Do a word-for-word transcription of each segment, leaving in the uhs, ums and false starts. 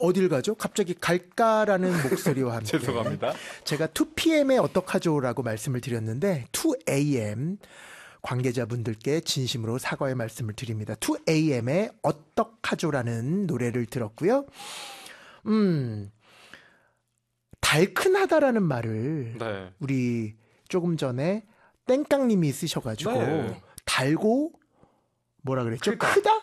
어딜 가죠? 갑자기 갈까라는 목소리와 함께 죄송합니다. 제가 투 피엠에 어떡하죠라고 말씀을 드렸는데 투 에이엠 관계자분들께 진심으로 사과의 말씀을 드립니다. 투 에이엠에 어떡하죠라는 노래를 들었고요. 음, 달큰하다라는 말을 네. 우리 조금 전에 땡깡님이 쓰셔가지고 네. 달고 뭐라 그랬죠? 크다? 크다?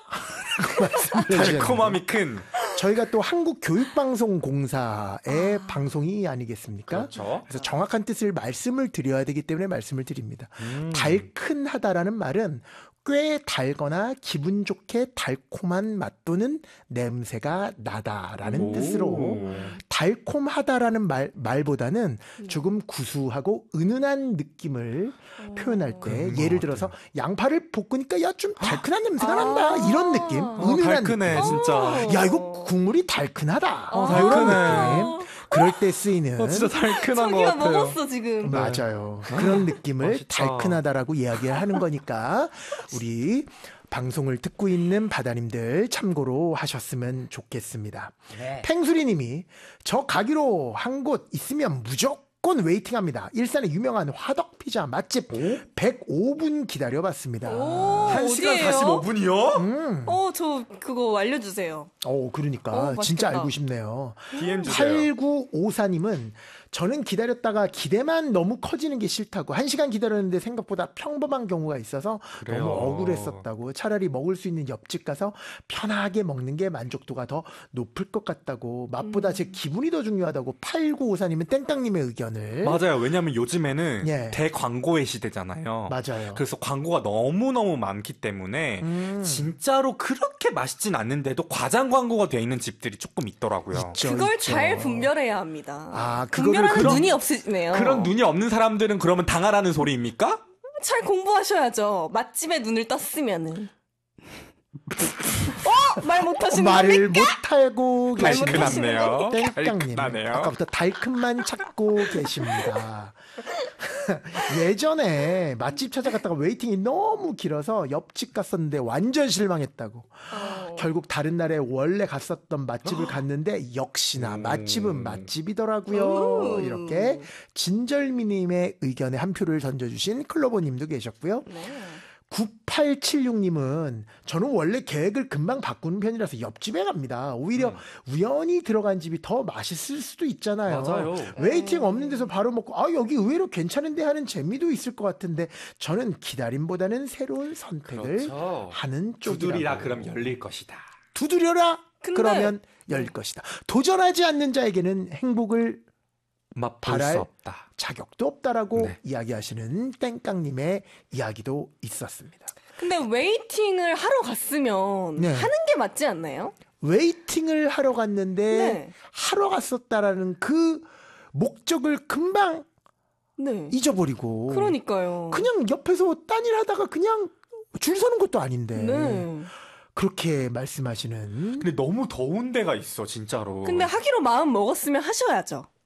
달콤함이 큰. 저희가 또 한국교육방송공사의 아. 방송이 아니겠습니까? 그렇죠. 그래서 정확한 뜻을 말씀을 드려야 되기 때문에 말씀을 드립니다. 음. 달큰하다라는 말은 꽤 달거나 기분 좋게 달콤한 맛 또는 냄새가 나다라는 오. 뜻으로 달콤하다라는 말, 말보다는 조금 구수하고 은은한 느낌을 오. 표현할 때 예를 들어서 양파를 볶으니까 야 좀 달큰한 냄새가 아. 난다 이런 느낌 어, 은은한 달큰해 느낌. 진짜 야 이거 국물이 달큰하다 어, 달큰해 느낌. 그럴 때 쓰이는 어, 진짜 달큰한 것 같아요. 먹었어 지금. 맞아요. 네. 그런 느낌을 맛있다. 달큰하다라고 이야기하는 거니까 우리 방송을 듣고 있는 바다님들 참고로 하셨으면 좋겠습니다. 네. 팽수리님이 저 가기로 한 곳 있으면 무조건 웨이팅합니다. 일산의 유명한 화덕피자 맛집 오? 백오 분 기다려봤습니다. 한 시간 사십오 분이요? 음. 어, 저 그거 알려주세요. 어, 그러니까 어, 진짜 알고 싶네요. 디엠 주세요. 팔구오사님은 저는 기다렸다가 기대만 너무 커지는 게 싫다고 한 시간 기다렸는데 생각보다 평범한 경우가 있어서 그래요. 너무 억울했었다고 차라리 먹을 수 있는 옆집 가서 편하게 먹는 게 만족도가 더 높을 것 같다고 맛보다 음. 제 기분이 더 중요하다고 팔구오사님은 땡땅님의 의견을 맞아요. 왜냐하면 요즘에는 예. 대광고의 시대잖아요. 맞아요. 그래서 광고가 너무너무 많기 때문에 음. 진짜로 그렇게 맛있진 않는데도 과장 광고가 돼 있는 집들이 조금 있더라고요. 있죠, 그걸 있죠. 잘 분별해야 합니다. 아, 그거 분별하는 그런, 눈이 없으시네요. 그런 눈이 없는 사람들은 그러면 당하라는 소리입니까? 잘 공부하셔야죠. 맛집에 눈을 떴으면은. 어? 말 못하시는 말을 못하고 계시네요. 땡깡님 아까부터 달큰만 찾고 계십니다. 예전에 맛집 찾아갔다가 웨이팅이 너무 길어서 옆집 갔었는데 완전 실망했다고. 어. 결국 다른 날에 원래 갔었던 맛집을 갔는데 역시나 음. 맛집은 맛집이더라고요. 음. 이렇게 진절미님의 의견에 한 표를 던져주신 클로버님도 계셨고요. 네. 구팔칠육님은 저는 원래 계획을 금방 바꾸는 편이라서 옆집에 갑니다. 오히려 음. 우연히 들어간 집이 더 맛있을 수도 있잖아요. 맞아요. 웨이팅 없는 데서 바로 먹고 아 여기 의외로 괜찮은데 하는 재미도 있을 것 같은데 저는 기다림보다는 새로운 선택을 그렇죠. 하는 쪽이라고. 두드리라 그럼 열릴 것이다. 두드려라 근데... 그러면 열릴 것이다. 도전하지 않는 자에게는 행복을 맛볼 수 없다. 자격도 없다라고 네. 이야기하시는 땡깡님의 이야기도 있었습니다. 근데 웨이팅을 하러 갔으면 네. 하는 게 맞지 않나요? 웨이팅을 하러 갔는데 네. 하러 갔었다라는 그 목적을 금방 네. 잊어버리고 그러니까요. 그냥 옆에서 딴일 하다가 그냥 줄 서는 것도 아닌데 네. 그렇게 말씀하시는. 근데 너무 더운 데가 있어 진짜로. 근데 하기로 마음 먹었으면 하셔야죠.